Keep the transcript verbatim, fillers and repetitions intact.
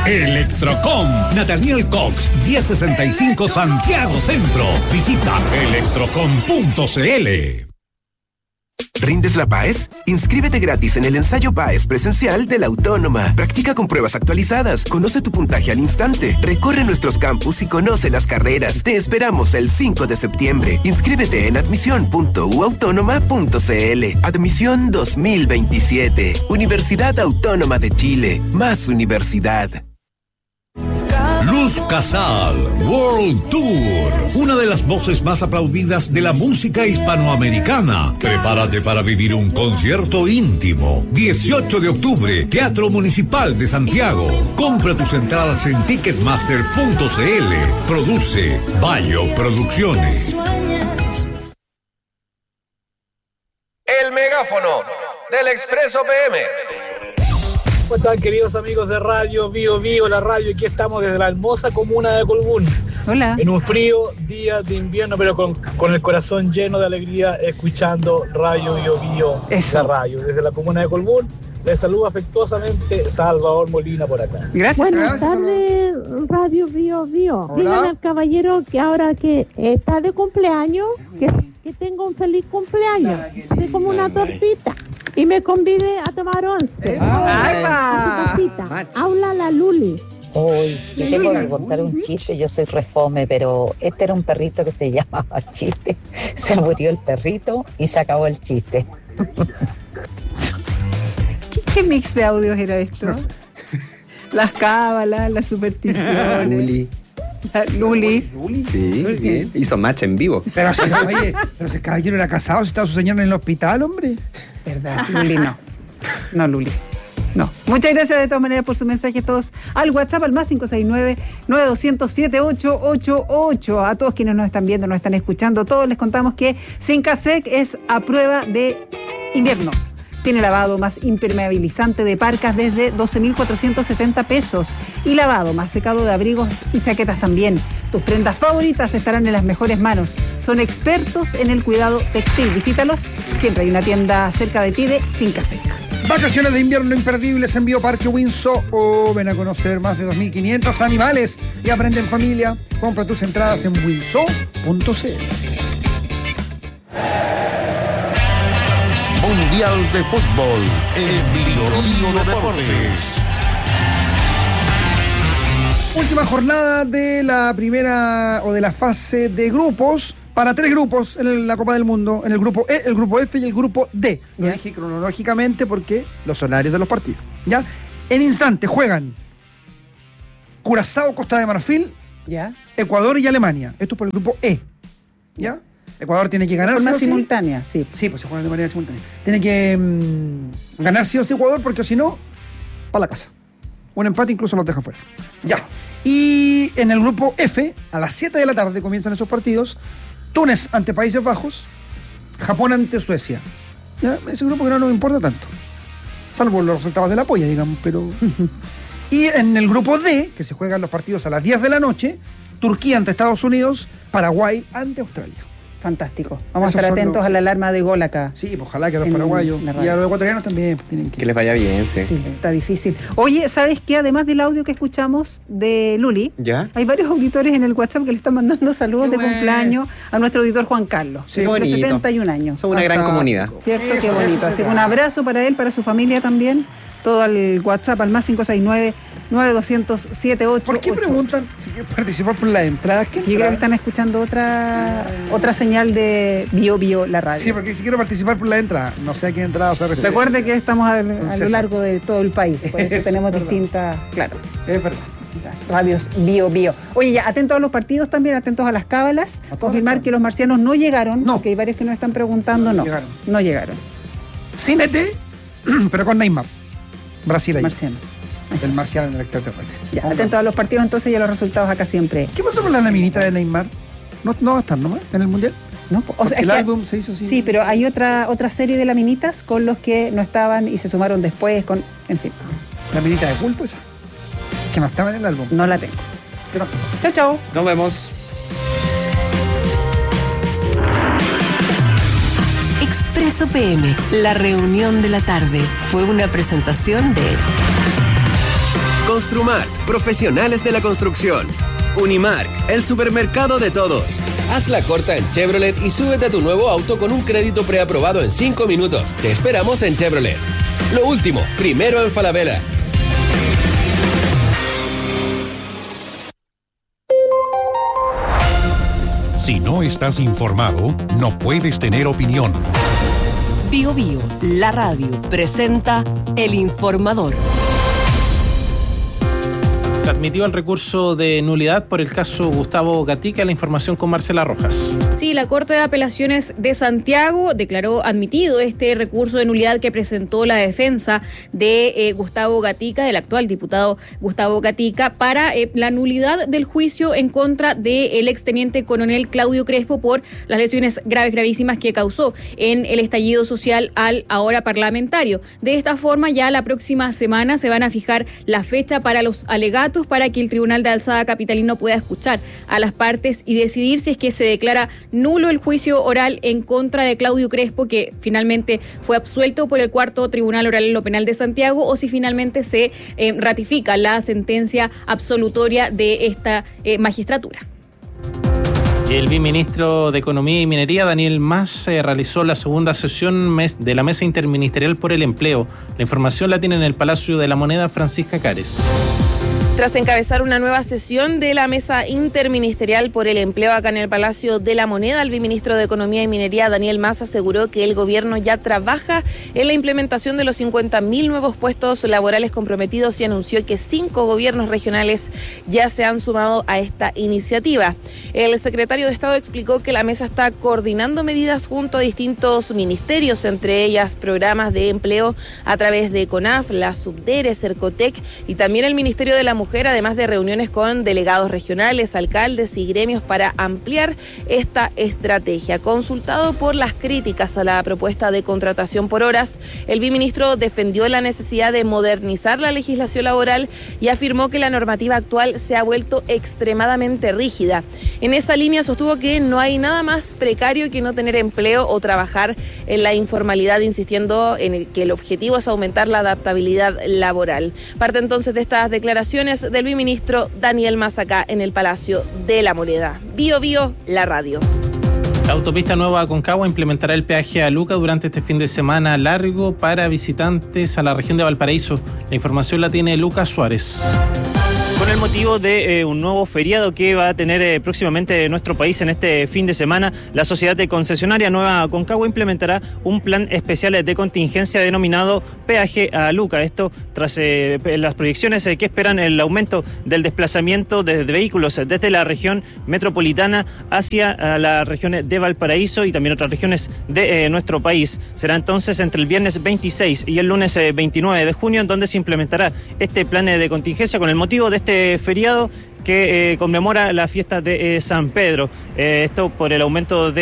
Electrocom, Nathaniel Cox, diez sesenta y cinco Santiago Centro. Visita electrocom punto cl. ¿Rindes la PAES? Inscríbete gratis en el ensayo PAES presencial de la Autónoma. Practica con pruebas actualizadas, conoce tu puntaje al instante, recorre nuestros campus y conoce las carreras. Te esperamos el cinco de septiembre. Inscríbete en admisión punto u autónoma punto cl. Admisión dos mil veintisiete. Universidad Autónoma de Chile. Más universidad. Luz Casal World Tour, una de las voces más aplaudidas de la música hispanoamericana. Prepárate para vivir un concierto íntimo. dieciocho de octubre, Teatro Municipal de Santiago. Compra tus entradas en ticketmaster punto cl. Produce Bayo Producciones. El megáfono del Expreso P M. ¿Cómo están, queridos amigos de Radio Bio Bio, la radio? Aquí estamos desde la hermosa comuna de Colbún. Hola. En un frío día de invierno, pero con, con el corazón lleno de alegría, escuchando Radio Bio Bio, la radio. Desde la comuna de Colbún, les saluda afectuosamente Salvador Molina por acá. Gracias. Buenas tardes, Radio Bio Bio. Díganle al caballero que ahora que está de cumpleaños, que, que tenga un feliz cumpleaños. Así como una tortita. Y me convide a tomar once. ¡Ay, va! Habla la Luli. Hoy, si tengo que contar un chiste, yo soy refome, pero este era un perrito que se llamaba Chiste. Se murió el perrito y se acabó el chiste. ¿Qué, qué mix de audios era esto? No sé. Las cábalas, las supersticiones. Luli. La Luli. Luli. Sí, muy bien. Hizo match en vivo. Pero si, oye, pero si el caballero era casado, si estaba su señora en el hospital, hombre. Verdad, Luli no. No, Luli. No. Muchas gracias de todas maneras por su mensaje todos al WhatsApp, al más cinco seis nueve, nueve dos cero cero, siete ocho ocho ocho. A todos quienes nos están viendo, nos están escuchando, todos les contamos que Sincasec es a prueba de invierno. Tiene lavado más impermeabilizante de parcas desde doce mil cuatrocientos setenta pesos y lavado más secado de abrigos y chaquetas también. Tus prendas favoritas estarán en las mejores manos. Son expertos en el cuidado textil. Visítalos. Siempre hay una tienda cerca de ti de Sincasec. Vacaciones de invierno imperdibles en Bioparque Windsor. Oh, ven a conocer más de dos mil quinientos animales y aprende en familia. Compra tus entradas en windsor punto cl. Mundial de Fútbol en Bio Deportes. Última jornada de la primera o de la fase de grupos para tres grupos en la Copa del Mundo, en el grupo E, el grupo F y el grupo D. Lo dije cronológicamente porque los horarios de los partidos. ¿Ya? En instante juegan Curazao, Costa de Marfil, ¿ya? Ecuador y Alemania. Esto es por el grupo E. ¿Ya? Ecuador tiene que ganar. De forma sí simultánea, sí. Sí, pues se juega de manera simultánea. Tiene que mmm, ganar sí o sí Ecuador, porque si no, para la casa. Un empate incluso los deja fuera. Ya. Y en el grupo F, a las siete de la tarde comienzan esos partidos. Túnez ante Países Bajos, Japón ante Suecia. ¿Ya? Ese grupo que no nos importa tanto. Salvo los resultados de la polla, digamos, pero... Y en el grupo D, que se juegan los partidos a las diez de la noche, Turquía ante Estados Unidos, Paraguay ante Australia. Fantástico. Vamos Esos a estar atentos los... a la alarma de gol acá. Sí, pues ojalá que a los paraguayos y a los ecuatorianos también pues, tienen que... Que les vaya bien, sí. Sí, está difícil. Oye, ¿sabes qué? Además del audio que escuchamos de Luli, ¿ya? Hay varios auditores en el WhatsApp que le están mandando saludos qué de bueno. cumpleaños a nuestro auditor Juan Carlos. Sí, de setenta y un años. Son una gran comunidad. ¿Cierto? Eso, qué bonito. Así que un abrazo para él, para su familia también. Todo al WhatsApp, al más cinco seis nueve, nueve dos cero cero, siete ocho ocho. ¿Por qué preguntan si quieren participar por las entradas? Yo creo que están escuchando otra ah. otra señal de Bio Bio, la radio. Sí, porque si quiero participar por las entradas, no sé a qué entrada se refiere. Recuerde que estamos a, a lo largo de todo el país, por eso es tenemos verdad. distintas... Claro. Es verdad. Radios Bio Bio. Oye, ya, atentos a los partidos también, atentos a las cábalas. A confirmar que los marcianos no llegaron, no. porque hay varios que nos están preguntando, no. No llegaron. No llegaron. Cínete, pero con Neymar. Brasil ahí. Marciano. El marciano en el extraterrestre. Ya, atentos a los partidos entonces y a los resultados acá siempre. ¿Qué pasó con la laminita de Neymar? ¿No, no va a estar nomás en el Mundial? No, o sea, el es que, álbum se hizo así. Sí, pero hay otra otra serie de laminitas con los que no estaban y se sumaron después, con, en fin. ¿Laminita de culto esa? Que no estaba en el álbum. No la tengo. Chao, chao. Nos vemos. Expreso P M, la reunión de la tarde, fue una presentación de Construmart, profesionales de la construcción. Unimark, el supermercado de todos. Haz la corta en Chevrolet y súbete a tu nuevo auto con un crédito preaprobado en cinco minutos. Te esperamos en Chevrolet. Lo último, primero en Falabella. Si no estás informado, no puedes tener opinión. Bio Bio, la radio, presenta El Informador. Se admitió el recurso de nulidad por el caso Gustavo Gatica. La información con Marcela Rojas. Sí, la Corte de Apelaciones de Santiago declaró admitido este recurso de nulidad que presentó la defensa de eh, Gustavo Gatica, del actual diputado Gustavo Gatica, para eh, la nulidad del juicio en contra del exteniente coronel Claudio Crespo por las lesiones graves, gravísimas que causó en el estallido social al ahora parlamentario. De esta forma, ya la próxima semana se van a fijar la fecha para los alegatos para que el Tribunal de Alzada capitalino pueda escuchar a las partes y decidir si es que se declara nulo el juicio oral en contra de Claudio Crespo, que finalmente fue absuelto por el cuarto Tribunal Oral en lo Penal de Santiago, o si finalmente se eh, ratifica la sentencia absolutoria de esta eh, magistratura. El viceministro de Economía y Minería, Daniel Mas, eh, realizó la segunda sesión mes de la Mesa Interministerial por el Empleo. La información la tiene en el Palacio de la Moneda Francisca Cares. Tras encabezar una nueva sesión de la Mesa Interministerial por el Empleo acá en el Palacio de la Moneda, el viceministro de Economía y Minería, Daniel Mas, aseguró que el gobierno ya trabaja en la implementación de los cincuenta mil nuevos puestos laborales comprometidos y anunció que cinco gobiernos regionales ya se han sumado a esta iniciativa. El secretario de Estado explicó que la mesa está coordinando medidas junto a distintos ministerios, entre ellas programas de empleo a través de CONAF, la Subdere, Cercotec y también el Ministerio de la Mujer. Mujer, además de reuniones con delegados regionales, alcaldes y gremios para ampliar esta estrategia. Consultado por las críticas a la propuesta de contratación por horas, el viceministro defendió la necesidad de modernizar la legislación laboral y afirmó que la normativa actual se ha vuelto extremadamente rígida. En esa línea sostuvo que no hay nada más precario que no tener empleo o trabajar en la informalidad, insistiendo en el que el objetivo es aumentar la adaptabilidad laboral. Parte entonces de estas declaraciones del viceministro Daniel Mas acá en el Palacio de la Moneda. Bio Bio, la radio. La autopista Nueva Aconcagua implementará el peaje a Luca durante este fin de semana largo para visitantes a la región de Valparaíso. La información la tiene Lucas Suárez. Con el motivo de eh, un nuevo feriado que va a tener eh, próximamente nuestro país en este fin de semana, la sociedad de concesionaria Nueva Aconcagua implementará un plan especial de contingencia denominado Peaje a Luca. Esto tras eh, las proyecciones eh, que esperan el aumento del desplazamiento de, de vehículos desde la región metropolitana hacia la región de Valparaíso y también otras regiones de eh, nuestro país. Será entonces entre el viernes veintiséis y el lunes eh, veintinueve de junio en donde se implementará este plan eh, de contingencia con el motivo de este feriado que eh, conmemora la fiesta de eh, San Pedro. Eh, esto por el aumento de